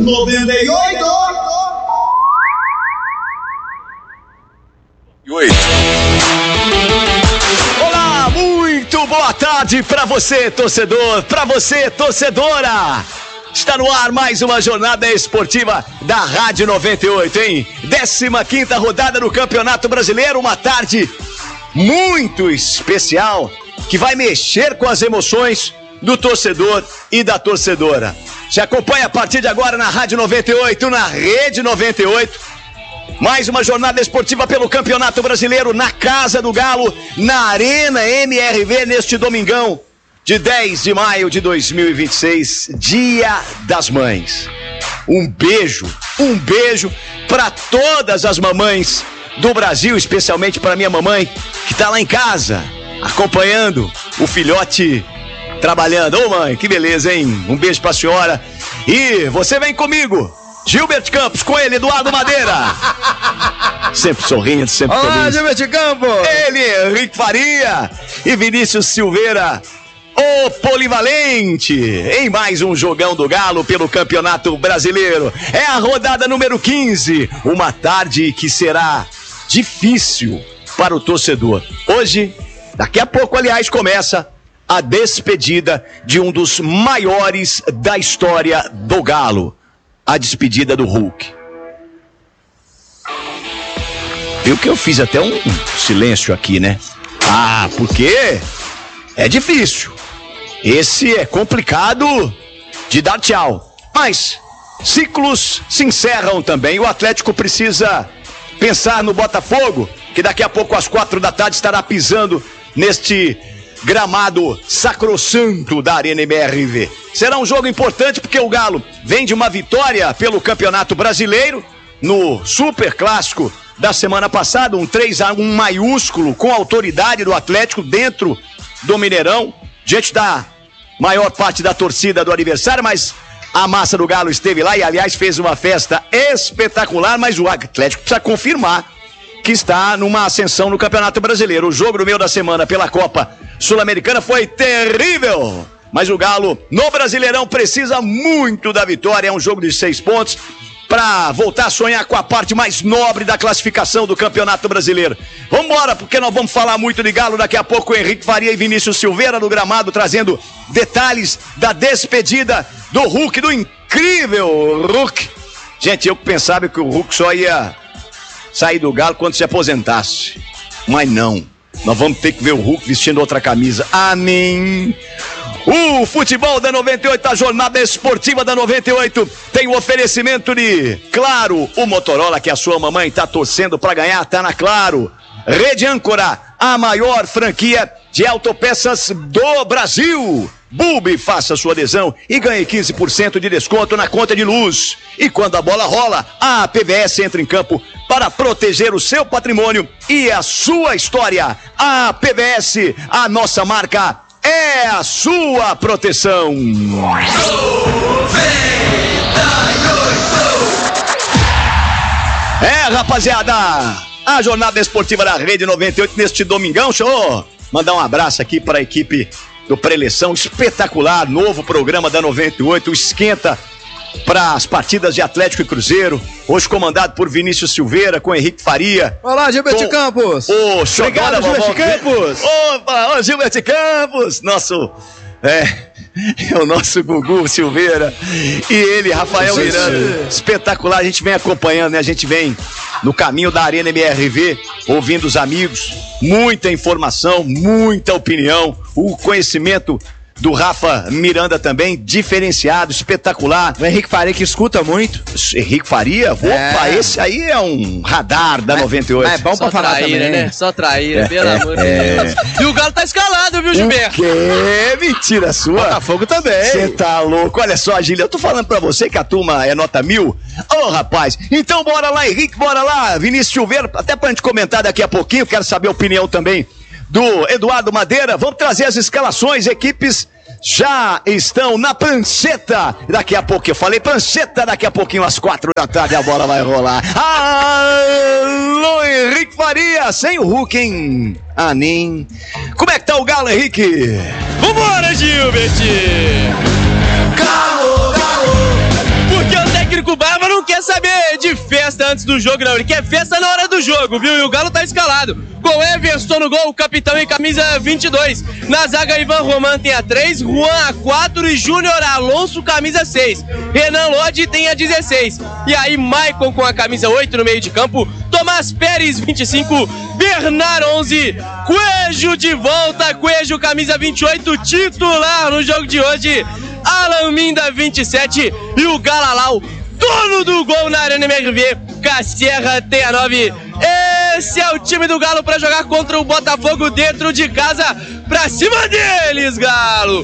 98. Olá, muito boa tarde pra você, torcedor, pra você, torcedora. Está no ar mais uma jornada esportiva da Rádio 98, hein? 15ª rodada do Campeonato Brasileiro, uma tarde muito especial que vai mexer com as emoções do torcedor e da torcedora. Se acompanha a partir de agora na Rádio 98, na Rede 98. Mais uma jornada esportiva pelo Campeonato Brasileiro na Casa do Galo, na Arena MRV, neste domingão de 10 de maio de 2026, Dia das Mães. Um beijo para todas as mamães do Brasil, especialmente para minha mamãe, que está lá em casa, acompanhando o filhote trabalhando. Ô mãe, que beleza, hein? Um beijo pra senhora. E você vem comigo, Gilberto Campos, com ele, Eduardo Madeira. Sempre sorrindo, sempre feliz. Olá, Gilberto Campos. Ele, Henrique Faria e Vinícius Silveira, o polivalente, em mais um jogão do Galo pelo Campeonato Brasileiro. É a rodada número 15, uma tarde que será difícil para o torcedor. Hoje, daqui a pouco, aliás, começa a despedida de um dos maiores da história do Galo. A despedida do Hulk. Viu que eu fiz até um silêncio aqui, né? Ah, porque é difícil. Esse é complicado de dar tchau. Mas ciclos se encerram também. O Atlético precisa pensar no Botafogo, que daqui a pouco às 4 da tarde estará pisando neste gramado sacrossanto da Arena MRV. Será um jogo importante porque o Galo vem de uma vitória pelo Campeonato Brasileiro no Super Clássico da semana passada, um 3-1 maiúsculo com a autoridade do Atlético dentro do Mineirão, diante da maior parte da torcida do adversário, mas a massa do Galo esteve lá e, aliás, fez uma festa espetacular, mas o Atlético precisa confirmar que está numa ascensão no Campeonato Brasileiro. O jogo do meio da semana pela Copa Sul-Americana foi terrível, mas o Galo no Brasileirão precisa muito da vitória. É um jogo de 6 pontos para voltar a sonhar com a parte mais nobre da classificação do Campeonato Brasileiro. Vamos embora, porque nós vamos falar muito de Galo daqui a pouco. Henrique Faria e Vinícius Silveira no gramado, trazendo detalhes da despedida do Hulk, do incrível Hulk. Gente, eu pensava que o Hulk só ia sair do Galo quando se aposentasse, mas não, nós vamos ter que ver o Hulk vestindo outra camisa. Amém. O futebol da 98, a jornada esportiva da 98 tem o oferecimento de Claro, o Motorola que a sua mamãe tá torcendo pra ganhar, tá na Claro. Rede Âncora, a maior franquia de autopeças do Brasil. Bulb, faça sua adesão e ganhe 15% de desconto na conta de luz. E quando a bola rola, a PVS entra em campo para proteger o seu patrimônio e a sua história. A PVS, a nossa marca, é a sua proteção. 98. É, rapaziada, a jornada esportiva da Rede 98 neste domingão. Deixa eu mandar um abraço aqui para a equipe do Preleção, espetacular, novo programa da 98, esquenta para as partidas de Atlético e Cruzeiro, hoje comandado por Vinícius Silveira, com Henrique Faria. Olá, Gilberto Campos. Obrigado, Gilberto Campos. Opa, Gilberto Campos, é o nosso Gugu Silveira e ele, Rafael Miranda, espetacular. A gente vem acompanhando, né? A gente vem no caminho da Arena MRV, ouvindo os amigos, muita informação, muita opinião, o conhecimento do Rafa Miranda também, diferenciado, espetacular. O Henrique Faria que escuta muito. Henrique Faria? Opa, esse aí é um radar da 98. É bom pra falar traíra, também, né? Só traíra, pelo amor de Deus. E o Galo tá escalado, viu, Gilberto? O quê? Mentira sua. Botafogo também. Você tá louco. Olha só, Gília, eu tô falando pra você que a turma é nota 1000. Ô, rapaz, então bora lá, Henrique, bora lá. Vinícius Silveira, até pra gente comentar daqui a pouquinho, quero saber a opinião também do Eduardo Madeira. Vamos trazer as escalações, equipes já estão na prancheta. Daqui a pouco, eu falei prancheta, daqui a pouquinho às 4 da tarde a bola vai rolar. Alô, Henrique Faria, sem o Hulk, hein? Anim. Como é que tá o Galo, Henrique? Vambora, Gilbert! Galo, Galo! Porque o técnico antes do jogo, não. Ele quer festa na hora do jogo, viu? E o Galo tá escalado. Com Everson no gol, capitão e camisa 22. Na zaga, Ivan Roman tem a 3, Juan a 4 e Júnior Alonso, camisa 6. Renan Lodi tem a 16. E aí, Maicon com a camisa 8 no meio de campo. Tomás Pérez, 25. Bernard, 11. Coelho de volta. Coelho, camisa 28, titular no jogo de hoje. Alan Minda, 27. E o Galalau, dono do gol na Arena MRV. Cassierra tem a 9. Esse é o time do Galo para jogar contra o Botafogo dentro de casa. Pra cima deles, Galo!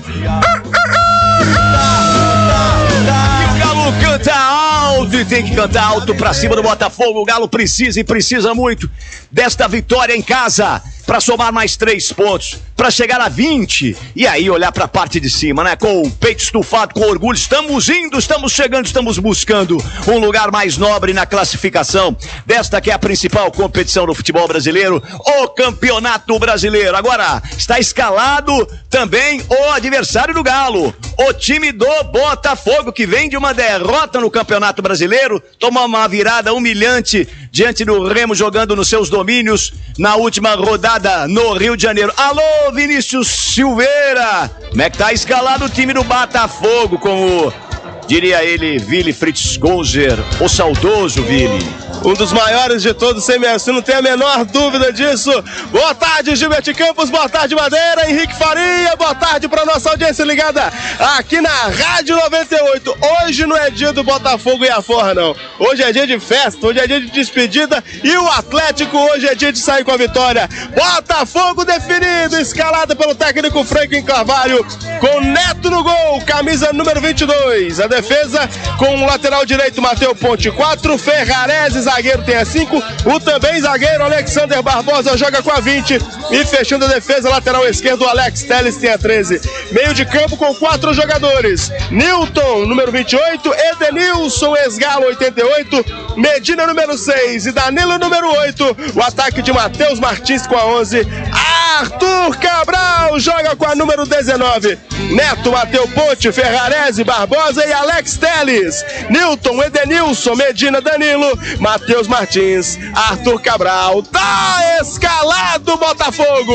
O Galo canta alto e tem que cantar alto pra cima do Botafogo. O Galo precisa e precisa muito desta vitória em casa pra somar mais 3 pontos, pra chegar a 20 e aí olhar pra parte de cima, né? Com o peito estufado, com orgulho, estamos indo, estamos chegando, estamos buscando um lugar mais nobre na classificação desta que é a principal competição do futebol brasileiro, o Campeonato Brasileiro. Agora está escalado também o adversário do Galo, o time do Botafogo, que vem de uma derrota no Campeonato Brasileiro, tomou uma virada humilhante diante do Remo, jogando nos seus domínios na última rodada no Rio de Janeiro. Alô, Vinícius Silveira! Como é que tá escalado o time do Botafogo, como diria ele, Willy Fritz Gonzer, o saudoso Willy? Um dos maiores de todos, sem Messi, não tem a menor dúvida disso. Boa tarde, Gilberto Campos, boa tarde, Madeira, Henrique Faria, boa tarde para nossa audiência ligada aqui na Rádio 98. Hoje não é dia do Botafogo e Aforra, não. Hoje é dia de festa, hoje é dia de despedida e o Atlético hoje é dia de sair com a vitória. Botafogo definido, escalado pelo técnico Franklin Carvalho, com Neto no gol, camisa número 22. A defesa com o lateral direito Matheus Ponte 4, Ferrarese, zagueiro, tem a 5, o também zagueiro Alexander Barbosa joga com a 20 e fechando a defesa, lateral esquerdo, o Alex Telles tem a 13. Meio de campo com 4 jogadores: Newton, número 28, Edenilson, ex-Galo, 88, Medina, número 6 e Danilo, número 8. O ataque de Matheus Martins com a 11, Arthur Cabral joga com a número 19. Neto, Matheus Ponte, Ferrarese, Barbosa e Alex Telles. Newton, Edenilson, Medina, Danilo, Matheus Martins, Arthur Cabral. Tá escalado Botafogo!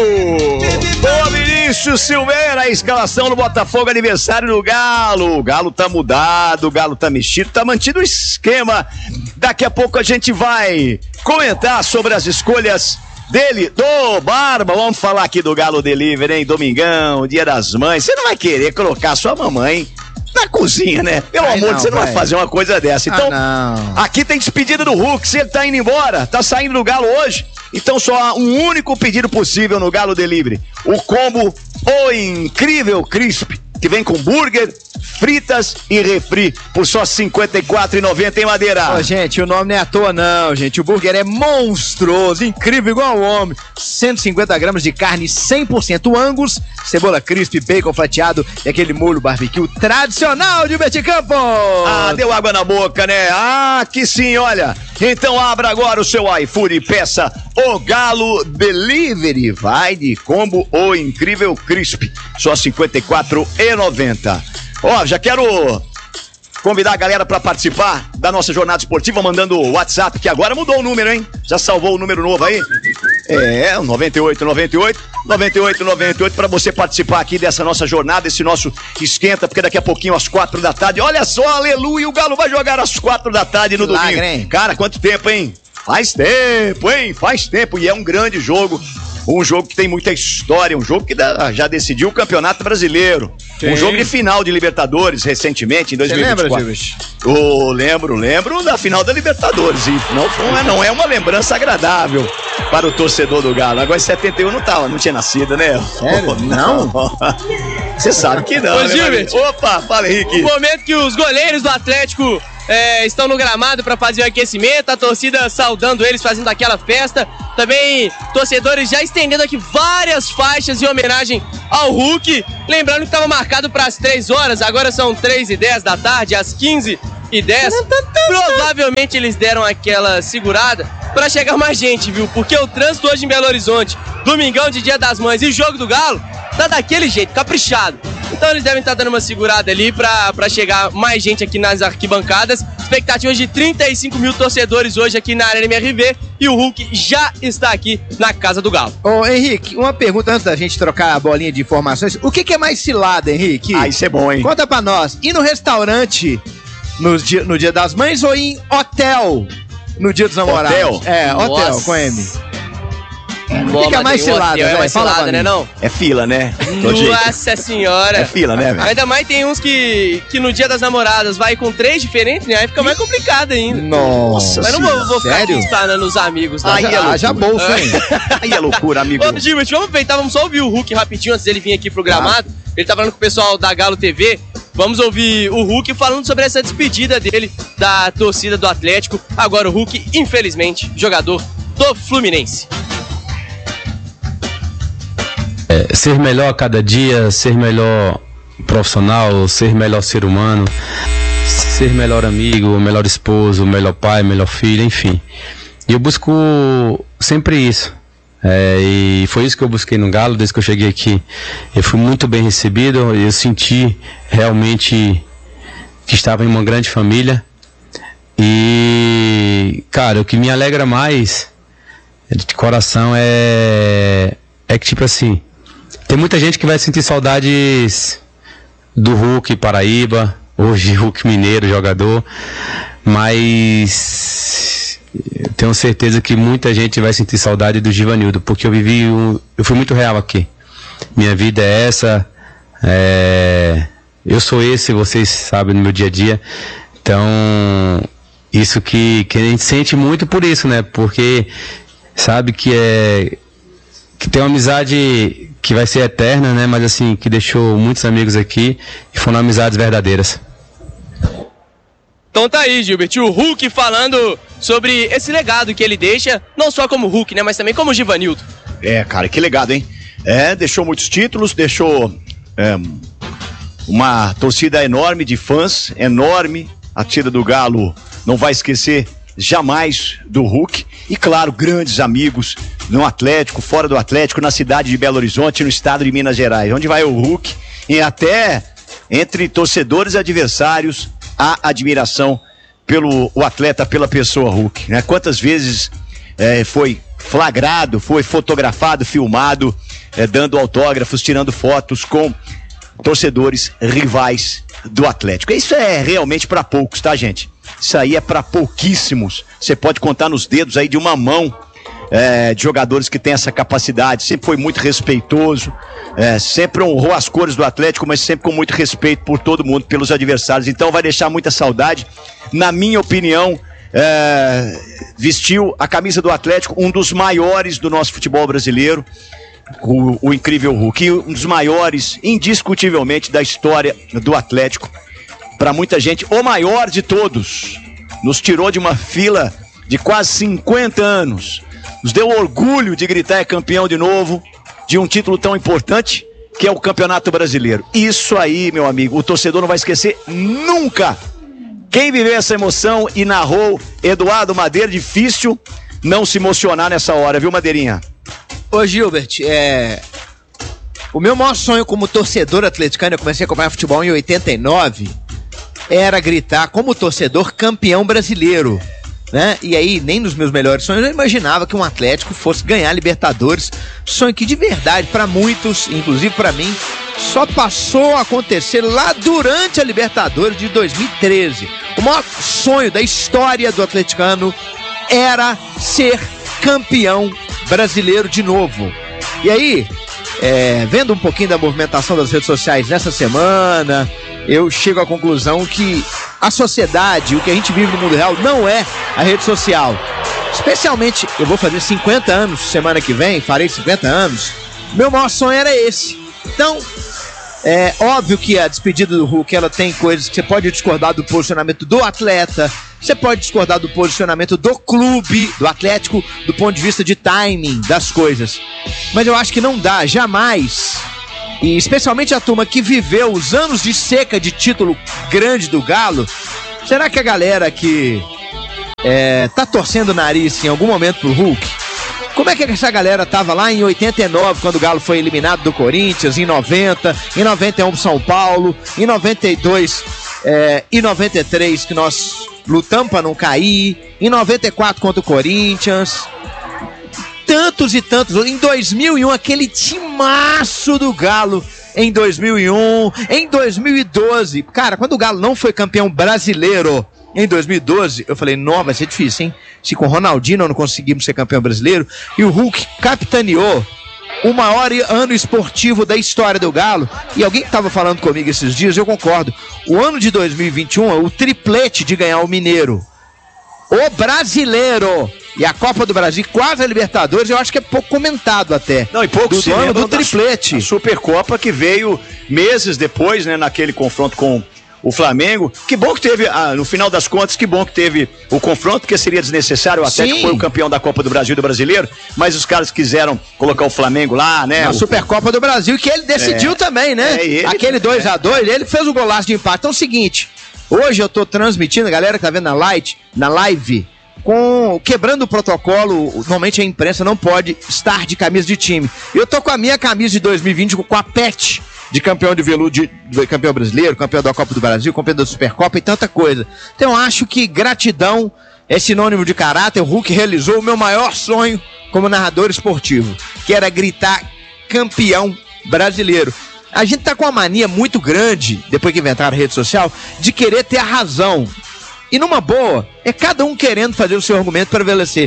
Ô Vinícius Silveira, a escalação do Botafogo, aniversário do Galo. O Galo tá mudado, o Galo tá mexido, tá mantido o esquema. Daqui a pouco a gente vai comentar sobre as escolhas dele, do Barba. Vamos falar aqui do Galo Delivery, hein? Domingão, Dia das Mães. Você não vai querer colocar sua mamãe na cozinha, né? Pelo amor de Deus, você não vai fazer uma coisa dessa. Então, aqui tem despedida do Hulk. Se ele tá indo embora, tá saindo do Galo hoje, então só há um único pedido possível no Galo Delivery: o combo O Incrível Crisp, que vem com burger, fritas e refri por só R$ 54,90 em Madeira. Ô, gente, o nome não é à toa não, gente. O burger é monstruoso, incrível igual ao homem. 150 gramas de carne 100% Angus, cebola crisp, bacon fatiado e aquele molho barbecue tradicional de Beticampo. Ah, deu água na boca, né? Ah, que sim, olha. Então abra agora o seu iFood e peça o Galo Delivery. Vai de combo O Incrível Crisp, só R$ 54,90. Ó, já quero convidar a galera para participar da nossa jornada esportiva, mandando o WhatsApp, que agora mudou o número, hein? Já salvou o número novo aí? É, o 9898 para você participar aqui dessa nossa jornada, esse nosso esquenta, porque daqui a pouquinho às 4 da tarde, olha só, aleluia, o Galo vai jogar às 4 da tarde no domingo. Hein? Cara, quanto tempo, hein? Faz tempo, hein? Faz tempo, e é um grande jogo. Um jogo que tem muita história, um jogo que já decidiu o Campeonato Brasileiro. Sim. Um jogo de final de Libertadores recentemente, em 2024. Você lembra, lembro da final da Libertadores. E não é uma lembrança agradável para o torcedor do Galo. Agora em 71 não tinha nascido, né? Sério? Não? Você sabe que não. Ô, Gilbert, opa, fala, Henrique. O momento que os goleiros do Atlético estão no gramado para fazer o aquecimento, a torcida saudando eles, fazendo aquela festa. Também torcedores já estendendo aqui várias faixas em homenagem ao Hulk. Lembrando que estava marcado para as 3 horas, agora são 3h10 da tarde, às 15h10. Provavelmente eles deram aquela segurada para chegar mais gente, viu? Porque o trânsito hoje em Belo Horizonte, domingão de Dia das Mães e jogo do Galo, tá daquele jeito, caprichado. Então eles devem estar dando uma segurada ali pra chegar mais gente aqui nas arquibancadas. Expectativas de 35 mil torcedores hoje aqui na Arena MRV e o Hulk já está aqui na Casa do Galo. Ô, Henrique, uma pergunta antes da gente trocar a bolinha de informações. O que é mais cilada, Henrique? Isso é bom, hein? Conta pra nós. Ir no restaurante no dia das mães ou ir em hotel no dia dos namorados? Hotel? Hotel, com M. O que é mais cilada, É mais Fala cilada, né, não? É fila, né? Nossa senhora. É fila, né, velho? Ainda mais tem uns que no dia das namoradas vai com 3 diferentes, né? Aí fica mais complicado ainda. Nossa. Mas não vou ficar aqui explanando os amigos, não. Haja bolsa, hein? Aí é loucura, amigo. Ô, Gilbert, vamos aproveitar, vamos só ouvir o Hulk rapidinho antes dele vir aqui pro gramado. Ele tá falando com o pessoal da Galo TV. Vamos ouvir o Hulk falando sobre essa despedida dele da torcida do Atlético. Agora o Hulk, infelizmente, jogador do Fluminense. Ser melhor a cada dia, ser melhor profissional, ser melhor ser humano, ser melhor amigo, melhor esposo, melhor pai, melhor filho, enfim. E eu busco sempre isso. E foi isso que eu busquei no Galo, desde que eu cheguei aqui. Eu fui muito bem recebido, eu senti realmente que estava em uma grande família. E, cara, o que me alegra mais de coração é que, tipo assim, tem muita gente que vai sentir saudades do Hulk Paraíba, hoje Hulk Mineiro, jogador, mas eu tenho certeza que muita gente vai sentir saudade do Givanildo, porque eu fui muito real aqui. Minha vida é essa, eu sou esse, vocês sabem, no meu dia a dia. Então, isso que a gente sente muito por isso, né? Porque sabe que tem uma amizade que vai ser eterna, né? Mas assim, que deixou muitos amigos aqui e foram amizades verdadeiras. Então tá aí, Gilbert, o Hulk falando sobre esse legado que ele deixa, não só como Hulk, né? Mas também como Givanildo. Cara, que legado, hein? Deixou muitos títulos, deixou uma torcida enorme de fãs, enorme. A torcida do Galo não vai esquecer jamais do Hulk. E claro, grandes amigos no Atlético, fora do Atlético, na cidade de Belo Horizonte, no estado de Minas Gerais, onde vai o Hulk, e até entre torcedores e adversários, há admiração pelo atleta, pela pessoa Hulk, né? Quantas vezes foi flagrado, foi fotografado, filmado, dando autógrafos, tirando fotos com torcedores rivais do Atlético. Isso é realmente para poucos, tá, gente? Isso aí é para pouquíssimos. Você pode contar nos dedos aí de uma mão de jogadores que tem essa capacidade. Sempre foi muito respeitoso, sempre honrou as cores do Atlético, mas sempre com muito respeito por todo mundo, pelos adversários. Então vai deixar muita saudade. Na minha opinião, vestiu a camisa do Atlético, um dos maiores do nosso futebol brasileiro, o incrível Hulk, um dos maiores, indiscutivelmente, da história do Atlético. Para muita gente, o maior de todos. Nos tirou de uma fila de quase 50 anos. Nos deu orgulho de gritar campeão de novo, de um título tão importante, que é o Campeonato Brasileiro. Isso aí, meu amigo, o torcedor não vai esquecer nunca. Quem viveu essa emoção e narrou, Eduardo Madeira, difícil não se emocionar nessa hora, viu, Madeirinha? Ô, Gilbert, o meu maior sonho como torcedor atleticano, eu comecei a acompanhar futebol em 89, era gritar como torcedor campeão brasileiro, né? E aí, nem nos meus melhores sonhos eu imaginava que um Atlético fosse ganhar Libertadores, sonho que de verdade, para muitos, inclusive para mim, só passou a acontecer lá durante a Libertadores de 2013. O maior sonho da história do atleticano era ser campeão brasileiro de novo. E aí, vendo um pouquinho da movimentação das redes sociais nessa semana, eu chego à conclusão que a sociedade, o que a gente vive no mundo real, não é a rede social. Especialmente, eu vou fazer 50 anos semana que vem, farei 50 anos. Meu maior sonho era esse. Então, é óbvio que a despedida do Hulk, ela tem coisas que você pode discordar do posicionamento do atleta, você pode discordar do posicionamento do clube, do Atlético, do ponto de vista de timing das coisas. Mas eu acho que não dá, jamais. E especialmente a turma que viveu os anos de seca de título grande do Galo, será que a galera que tá torcendo o nariz em algum momento pro Hulk Como é que essa galera tava lá em 89, quando o Galo foi eliminado do Corinthians, em 90, em 91 pro São Paulo, em 92 e 93 que nós lutamos pra não cair, em 94 contra o Corinthians, tantos e tantos, em 2001 aquele timaço do Galo, em 2001, em 2012, cara, quando o Galo não foi campeão brasileiro, em 2012, eu falei, não, vai ser difícil, hein? Se com o Ronaldinho nós não conseguimos ser campeão brasileiro, e o Hulk capitaneou o maior ano esportivo da história do Galo, e alguém que estava falando comigo esses dias, eu concordo, o ano de 2021 é o triplete de ganhar o Mineiro, o Brasileiro e a Copa do Brasil, quase a Libertadores, eu acho que é pouco comentado até. Não, e pouco se lembra do triplete. A Supercopa que veio meses depois, né, naquele confronto com o Flamengo. Que bom que teve, no final das contas, que bom que teve o confronto, porque seria desnecessário, o Atlético foi o campeão da Copa do Brasil e do Brasileiro, mas os caras quiseram colocar o Flamengo lá, né? Na Supercopa do Brasil, que ele decidiu também, né? Aquele 2-2, ele fez o golaço de empate. Então é o seguinte, hoje eu tô transmitindo, a galera que tá vendo na live, quebrando o protocolo, normalmente a imprensa não pode estar de camisa de time. Eu tô com a minha camisa de 2020, com a PET, de campeão de veludo, de campeão brasileiro, campeão da Copa do Brasil, campeão da Supercopa e tanta coisa. Então eu acho que gratidão é sinônimo de caráter. O Hulk realizou o meu maior sonho como narrador esportivo, que era gritar campeão brasileiro. A gente tá com uma mania muito grande, depois que inventaram a rede social, de querer ter a razão. E numa boa, é cada um querendo fazer o seu argumento para prevalecer.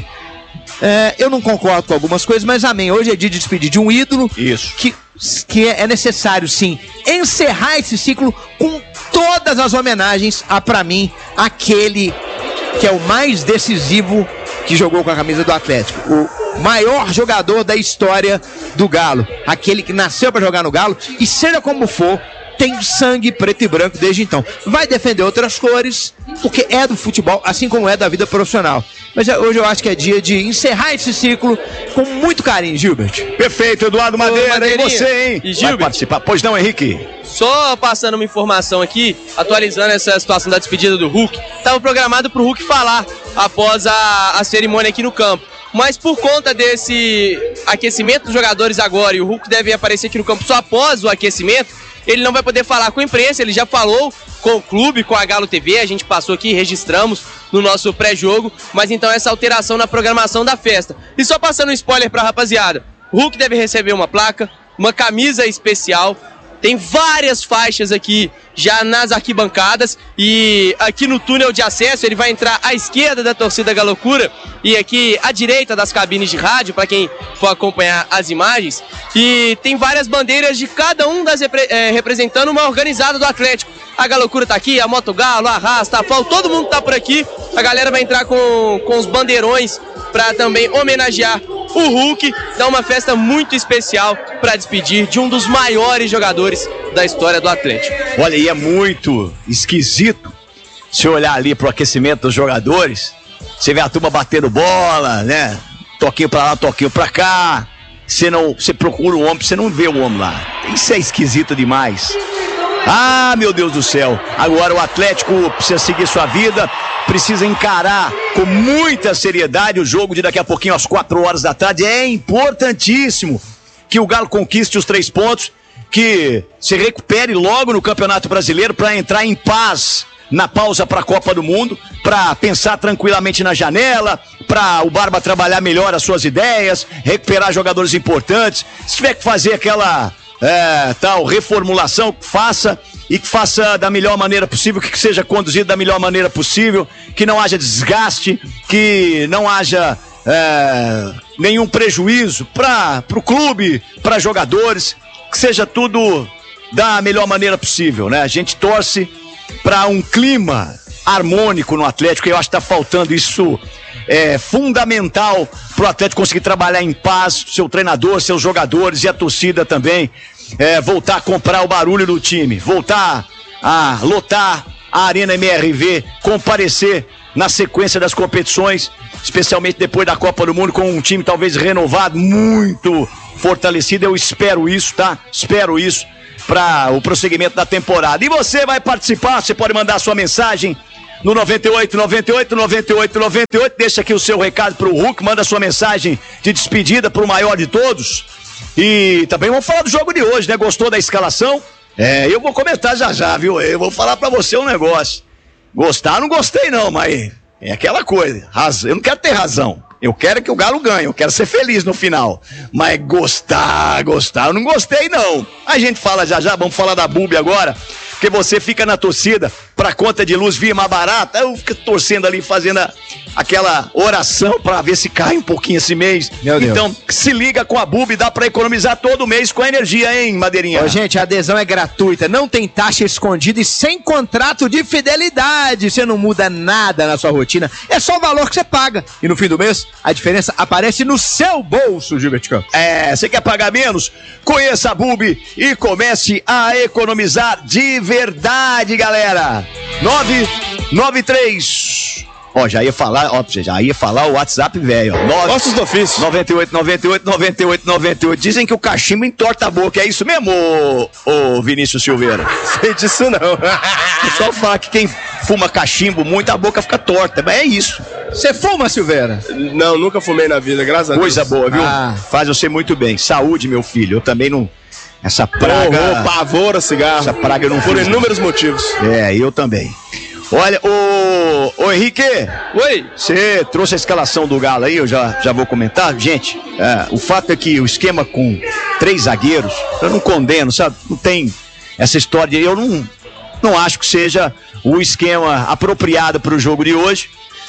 Eu não concordo com algumas coisas, mas amém. Hoje é dia de despedir de um ídolo. Isso. Que é necessário, sim, encerrar esse ciclo com todas as homenagens a, pra mim, aquele que é o mais decisivo que jogou com a camisa do Atlético. O maior jogador da história do Galo. Aquele que nasceu para jogar no Galo e, seja como for, tem sangue preto e branco desde então. Vai defender outras cores, porque é do futebol, assim como é da vida profissional. Mas hoje eu acho que é dia de encerrar esse ciclo com muito carinho, Gilbert. Perfeito, Eduardo Madeira, e você, hein? E Gilbert, vai participar. Pois não, Henrique? Só passando uma informação aqui, atualizando essa situação da despedida do Hulk, estava programado para o Hulk falar após a cerimônia aqui no campo. Mas por conta desse aquecimento dos jogadores agora, e o Hulk deve aparecer aqui no campo só após o aquecimento, ele não vai poder falar com a imprensa. Ele já falou com o clube, com a Galo TV, a gente passou aqui, registramos no nosso pré-jogo, mas então essa alteração na programação da festa. E só passando um spoiler pra rapaziada, o Hulk deve receber uma placa, uma camisa especial, tem várias faixas aqui já nas arquibancadas, e aqui no túnel de acesso ele vai entrar à esquerda da torcida Galocura e aqui à direita das cabines de rádio, para quem for acompanhar as imagens, e tem várias bandeiras de cada um representando uma organizada do Atlético. A Galocura tá aqui, a Moto Galo, a Rasta, a FAO, todo mundo tá por aqui. A galera vai entrar com os bandeirões para também homenagear o Hulk, dar uma festa muito especial para despedir de um dos maiores jogadores da história do Atlético. Olha, e é muito esquisito se olhar ali pro aquecimento dos jogadores, você vê a turma batendo bola, né? Toquinho pra lá, toquinho pra cá. Você procura o homem, você não vê o homem lá. Isso é esquisito demais. Ah, meu Deus do céu. Agora o Atlético precisa seguir sua vida, precisa encarar com muita seriedade o jogo de daqui a pouquinho às 4 horas da tarde. É importantíssimo que o Galo conquiste os 3 pontos, que se recupere logo no Campeonato Brasileiro para entrar em paz na pausa para a Copa do Mundo, para pensar tranquilamente na janela, para o Barba trabalhar melhor as suas ideias, recuperar jogadores importantes. Se tiver que fazer aquela tal reformulação, faça, e que faça da melhor maneira possível, que seja conduzido da melhor maneira possível, que não haja desgaste, que não haja nenhum prejuízo para o clube, para jogadores, que seja tudo da melhor maneira possível, né? A gente torce para um clima harmônico no Atlético, e eu acho que está faltando isso. É fundamental para o Atlético conseguir trabalhar em paz, seu treinador, seus jogadores e a torcida também, voltar a comprar o barulho do time, voltar a lotar a Arena MRV, comparecer na sequência das competições, especialmente depois da Copa do Mundo, com um time talvez renovado, muito fortalecido. Eu espero isso, tá? Espero isso para o prosseguimento da temporada. E você vai participar, você pode mandar sua mensagem no 98, deixa aqui o seu recado pro Hulk, manda sua mensagem de despedida pro maior de todos. E também vamos falar do jogo de hoje, né? Gostou da escalação? Eu vou comentar já, viu? Eu vou falar pra você um negócio. Gostar, não gostei não, mas é aquela coisa. Eu não quero ter razão. Eu quero que o Galo ganhe, eu quero ser feliz no final. Mas gostar, eu não gostei não. A gente fala já, vamos falar da Bulb agora. Porque você fica na torcida pra conta de luz vir mais barata. Eu fico torcendo ali, fazendo aquela oração pra ver se cai um pouquinho esse mês. Meu Deus. Então, se liga com a Bulb, dá pra economizar todo mês com a energia, hein, Madeirinha? Ô, gente, a adesão é gratuita, não tem taxa escondida e sem contrato de fidelidade. Você não muda nada na sua rotina, é só o valor que você paga. E no fim do mês, a diferença aparece no seu bolso, Gilberto Campos. Você quer pagar menos? Conheça a Bulb e comece a economizar de verdade, galera. 993. Já ia falar o WhatsApp velho. Nossos do ofício. 98. Dizem que o cachimbo entorta a boca, é isso mesmo, ô Vinícius Silveira? Sei disso não. O pessoal fala que quem fuma cachimbo muito, a boca fica torta, mas é isso. Você fuma, Silveira? Não, nunca fumei na vida, graças a Deus. Coisa boa, viu? Faz você muito bem. Saúde, meu filho. Eu também não... Essa praga... pavor a cigarro. Essa praga eu não Por inúmeros motivos. Eu também. Olha, ô Henrique. Oi. Você trouxe a escalação do Galo aí, eu já vou comentar. Gente, o fato é que o esquema com 3 zagueiros, eu não condeno, sabe? Não tem essa história de... Eu não acho que seja o esquema apropriado para o jogo de hoje.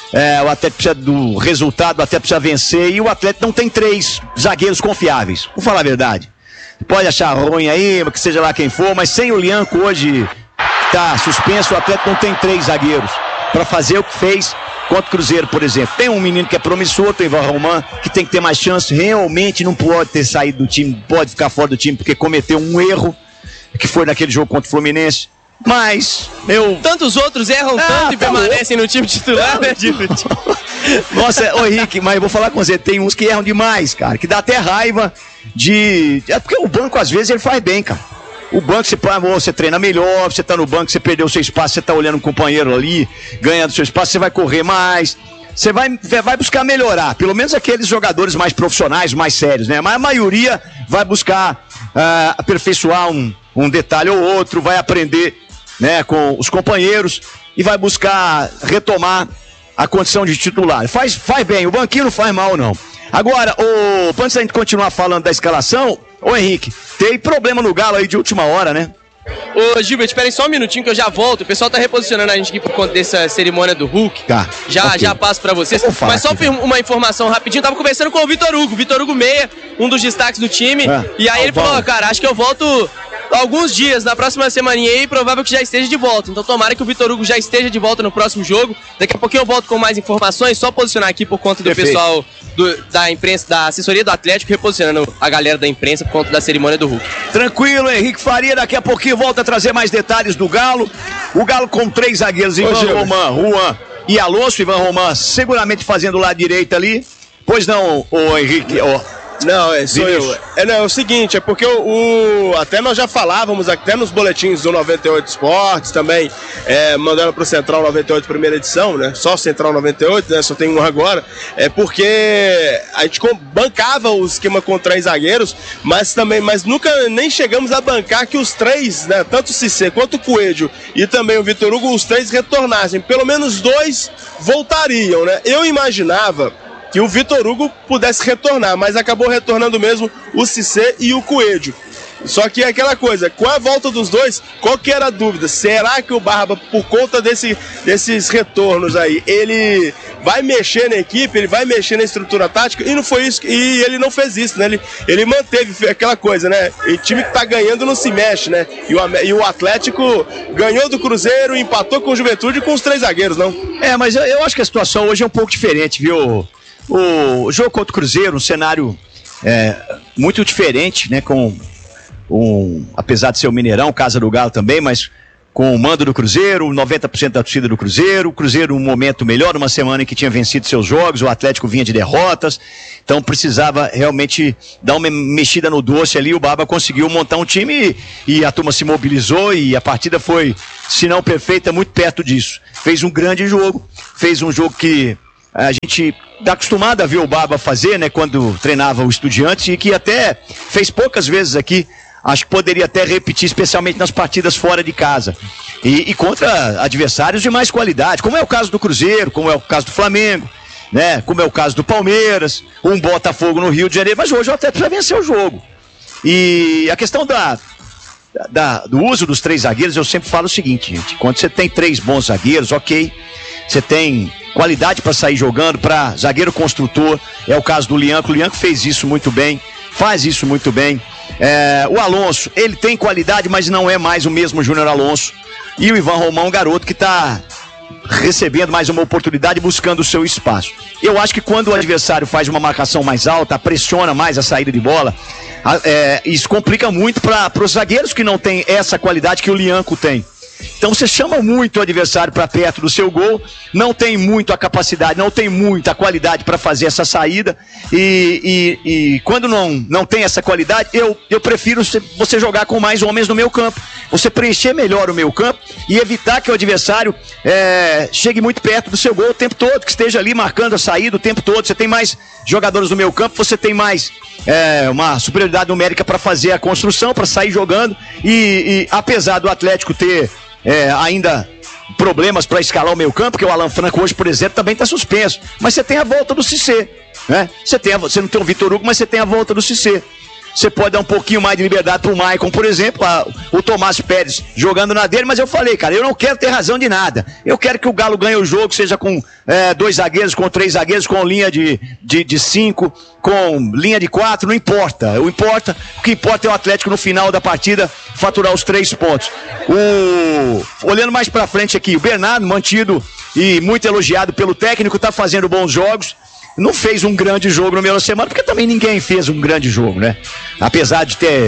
O Atlético precisa do resultado, o Atlético precisa vencer e o Atlético não tem 3 zagueiros confiáveis. Vou falar a verdade. Pode achar ruim aí, que seja lá quem for, mas sem o Lianco hoje tá suspenso, o Atlético não tem 3 zagueiros para fazer o que fez contra o Cruzeiro, por exemplo. Tem um menino que é promissor, tem o Ivan Roman, que tem que ter mais chance, realmente não pode ter saído do time, pode ficar fora do time porque cometeu um erro, que foi naquele jogo contra o Fluminense. Mas tantos outros erram tanto e permanecem no time titular, né, Gilberto? Nossa, ô Henrique, mas eu vou falar com você, tem uns que erram demais, cara, que dá até raiva de... porque o banco às vezes ele faz bem, cara. O banco você treina melhor, você tá no banco, você perdeu o seu espaço, você tá olhando um companheiro ali, ganhando seu espaço, você vai correr mais, você vai buscar melhorar, pelo menos aqueles jogadores mais profissionais, mais sérios, né? Mas a maioria vai buscar aperfeiçoar um detalhe ou outro, vai aprender, né, com os companheiros e vai buscar retomar a condição de titular. Faz bem, o banquinho não faz mal não. Agora, antes da gente continuar falando da escalação, ô Henrique, tem problema no Galo aí de última hora, né? Ô Gilberto, espera aí só um minutinho que eu já volto. O pessoal tá reposicionando a gente aqui por conta dessa cerimônia do Hulk. Tá. Já passo pra vocês. Mas só uma informação rapidinho. Tava conversando com o Vitor Hugo Meia, um dos destaques do time. E aí ele falou, cara, acho que eu volto alguns dias, na próxima semaninha aí, provável que já esteja de volta. Então tomara que o Vitor Hugo já esteja de volta no próximo jogo. Daqui a pouquinho eu volto com mais informações, só posicionar aqui por conta do pessoal da imprensa, da assessoria do Atlético, reposicionando a galera da imprensa por conta da cerimônia do Hulk. Tranquilo, Henrique Faria, daqui a pouquinho volta a trazer mais detalhes do Galo. O Galo com 3 zagueiros, Ivan Roman, Juan e Alonso. Ivan Roman seguramente fazendo o lado direito ali. Pois não, ô Henrique, Não, sou eu. É o seguinte, é porque até nós já falávamos até nos boletins do 98 Esportes também, mandando pro Central 98 primeira edição, né? Só Central 98, né? Só tem um agora. É porque a gente bancava o esquema com 3 zagueiros, mas nunca nem chegamos a bancar que os 3, né? Tanto o Cissé quanto o Coelho e também o Vitor Hugo, os 3 retornassem. Pelo menos 2 voltariam, né? Eu imaginava que o Vitor Hugo pudesse retornar, mas acabou retornando mesmo o Cissé e o Coelho. Só que é aquela coisa, com a volta dos 2, qual que era a dúvida? Será que o Barba, por conta desses retornos aí, ele vai mexer na equipe, ele vai mexer na estrutura tática? E não foi isso, e ele não fez isso, né? Ele manteve aquela coisa, né? O time que tá ganhando não se mexe, né? E o Atlético ganhou do Cruzeiro, empatou com o Juventude com os 3 zagueiros, não? Mas eu acho que a situação hoje é um pouco diferente, viu? O jogo contra o Cruzeiro, um cenário muito diferente, né? Apesar de ser o Mineirão, Casa do Galo também, mas com o mando do Cruzeiro, 90% da torcida do Cruzeiro, o Cruzeiro um momento melhor, uma semana em que tinha vencido seus jogos, o Atlético vinha de derrotas, então precisava realmente dar uma mexida no doce ali, o Baba conseguiu montar um time e a turma se mobilizou e a partida foi, se não perfeita, muito perto disso. Fez um grande jogo, fez um jogo que a gente está acostumado a ver o Baba fazer, né, quando treinava o Estudiantes e que até fez poucas vezes aqui. Acho que poderia até repetir, especialmente nas partidas fora de casa. E contra adversários de mais qualidade, como é o caso do Cruzeiro, como é o caso do Flamengo, né? Como é o caso do Palmeiras, um Botafogo no Rio de Janeiro, mas hoje o Atlético precisa vencer o jogo. E a questão do uso dos 3 zagueiros, eu sempre falo o seguinte, gente, quando você tem 3 bons zagueiros, ok, você tem qualidade para sair jogando, para zagueiro construtor, é o caso do Lianco, o Lianco fez isso muito bem, faz isso muito bem. O Alonso, ele tem qualidade, mas não é mais o mesmo Júnior Alonso. E o Ivan Romão, garoto que está recebendo mais uma oportunidade, buscando o seu espaço. Eu acho que quando o adversário faz uma marcação mais alta, pressiona mais a saída de bola, isso complica muito para os zagueiros que não têm essa qualidade que o Lianco tem. Então você chama muito o adversário para perto do seu gol, não tem muito a capacidade, não tem muita qualidade para fazer essa saída e quando não tem essa qualidade, eu prefiro você jogar com mais homens no meio campo, você preencher melhor o meio campo e evitar que o adversário chegue muito perto do seu gol o tempo todo, que esteja ali marcando a saída o tempo todo. Você tem mais jogadores no meio campo, você tem mais uma superioridade numérica para fazer a construção, para sair jogando e apesar do Atlético ter ainda problemas para escalar o meio campo, que o Alan Franco hoje, por exemplo, também está suspenso, mas você tem a volta do Cissé, né? Você não tem o Vitor Hugo, mas você tem a volta do Cissé. Você pode dar um pouquinho mais de liberdade pro Maicon, por exemplo, o Tomás Pérez jogando na dele, mas eu falei, cara, eu não quero ter razão de nada. Eu quero que o Galo ganhe o jogo, seja com 2 zagueiros, com 3 zagueiros, com linha de 5, com linha de 4, não importa. O que importa é o Atlético no final da partida faturar os 3 pontos. Olhando mais pra frente aqui, o Bernardo, mantido e muito elogiado pelo técnico, tá fazendo bons jogos. Não fez um grande jogo no meio da semana, porque também ninguém fez um grande jogo, né? Apesar de ter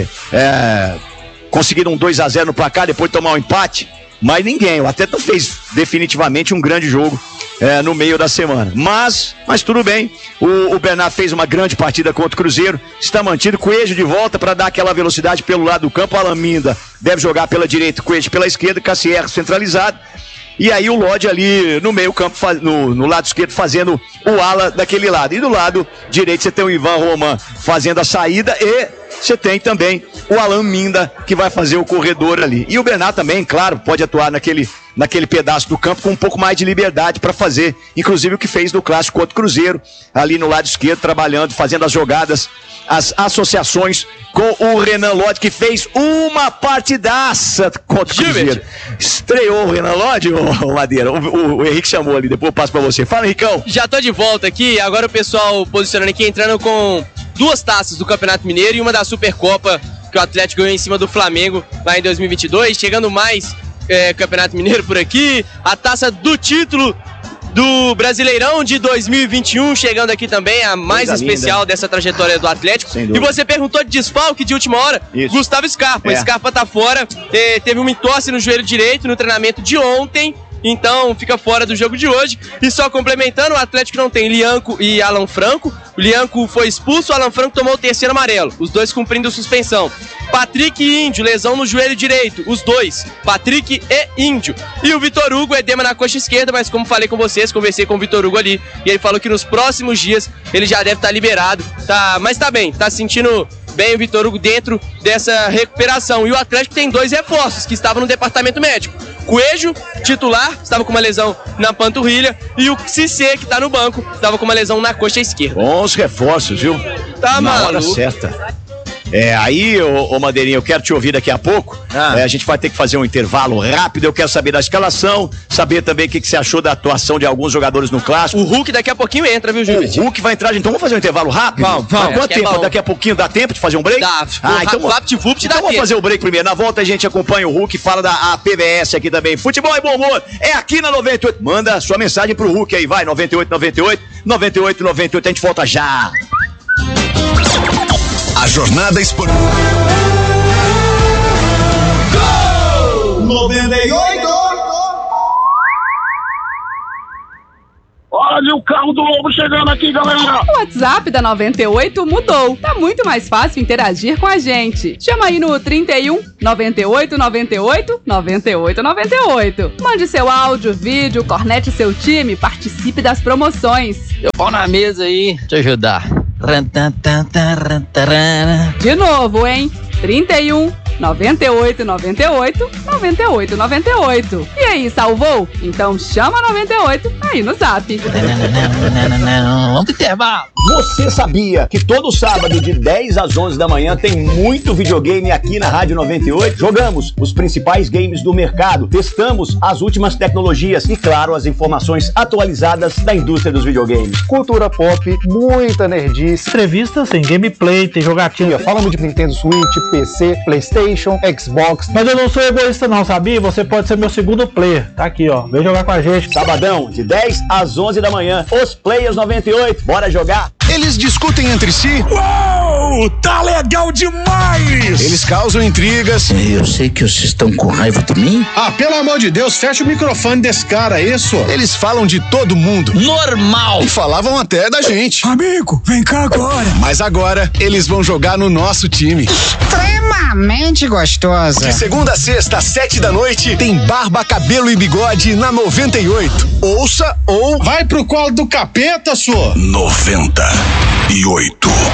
conseguido um 2-0 no placar, depois de tomar um empate, mas ninguém, o Atlético não fez definitivamente um grande jogo no meio da semana. Mas tudo bem, o Bernardo fez uma grande partida contra o Cruzeiro, está mantido, Coelho de volta para dar aquela velocidade pelo lado do campo, Alan Minda deve jogar pela direita, Coelho pela esquerda, Cassier centralizado. E aí o Lodge ali no meio campo, no lado esquerdo, fazendo o ala daquele lado. E do lado direito você tem o Ivan Roman fazendo a saída e você tem também o Alan Minda que vai fazer o corredor ali. E o Bernardo também, claro, pode atuar naquele pedaço do campo com um pouco mais de liberdade para fazer, inclusive o que fez no clássico contra o Cruzeiro, ali no lado esquerdo, trabalhando, fazendo as jogadas, as associações com o Renan Lodge, que fez uma partidaça contra o Cruzeiro. Estreou o Renan Lodge, ô Madeira, o Henrique chamou ali, depois eu passo pra você. Fala, Henricão. Já tô de volta aqui, agora o pessoal posicionando aqui, entrando com 2 taças do Campeonato Mineiro e uma da Supercopa que o Atlético ganhou em cima do Flamengo lá em 2022, chegando mais Campeonato Mineiro por aqui, a taça do título do Brasileirão de 2021, chegando aqui também, a mais especial dessa trajetória do Atlético. E você perguntou de desfalque de última hora, isso. Gustavo Scarpa. Scarpa tá fora, teve uma entorse no joelho direito no treinamento de ontem, então fica fora do jogo de hoje. E só complementando, o Atlético não tem Lianco e Alan Franco. O Lianco foi expulso, o Alan Franco tomou o 3º amarelo, os 2 cumprindo suspensão. Patrick e Índio, lesão no joelho direito, os 2, Patrick e Índio. E o Vitor Hugo, edema na coxa esquerda, mas como falei com vocês, conversei com o Vitor Hugo ali, e ele falou que nos próximos dias ele já deve estar liberado, mas tá bem, tá sentindo bem o Vitor Hugo dentro dessa recuperação. E o Atlético tem 2 reforços que estavam no departamento médico. Coelho, titular, estava com uma lesão na panturrilha, e o Cissé, que tá no banco, estava com uma lesão na coxa esquerda. Bons reforços, viu? Tá na maluco. hora certa. Aí, ô Madeirinha, eu quero te ouvir daqui a pouco. A gente vai ter que fazer um intervalo rápido. Eu quero saber da escalação, saber também o que você achou da atuação de alguns jogadores no clássico. O Hulk daqui a pouquinho entra, viu, Gilberto? O Hulk vai entrar, então vamos fazer um intervalo rápido? Vamos. Quanto tempo? Daqui a pouquinho dá tempo de fazer um break? Dá. Então vamos fazer o break primeiro. Na volta a gente acompanha o Hulk, fala da PBS aqui também. Futebol e bom humor é aqui na 98. Manda sua mensagem pro Hulk aí, vai, 9898. A gente volta já. A jornada esportiva. 98. 98. Olha o carro do Lobo chegando aqui, galera! O WhatsApp da 98 mudou. Tá muito mais fácil interagir com a gente. Chama aí no 31 98 98 98 98. Mande seu áudio, vídeo, cornete seu time, participe das promoções. Eu pau na mesa aí, te ajudar. De novo, hein? 31 98 98 98 98. E aí, salvou? Então chama 98 aí no Zap. Vamos pro intervalo. Você sabia que todo sábado de 10 às 11 da manhã tem muito videogame aqui na Rádio 98? Jogamos os principais games do mercado, testamos as últimas tecnologias e, claro, as informações atualizadas da indústria dos videogames. Cultura pop, muita nerdice. Entrevistas sem gameplay, tem jogatina. Falamos de Nintendo Switch, PC, PlayStation, Xbox. Mas eu não sou egoísta não, sabia? Você pode ser meu segundo player. Tá aqui, ó. Vem jogar com a gente. Sabadão, de 10 às 11 da manhã. Os Players 98. Bora jogar! Eles discutem entre si. Uou, tá legal demais! Eles causam intrigas. Eu sei que vocês estão com raiva de mim. Ah, pelo amor de Deus, fecha o microfone desse cara, isso. Eles falam de todo mundo. Normal. E falavam até da gente. Amigo, vem cá agora. Mas agora, eles vão jogar no nosso time. Extremamente gostosa. De segunda a sexta, às 7 da noite, tem Barba, Cabelo e Bigode na 98. Ouça ou... Vai pro colo do capeta, sua. 98.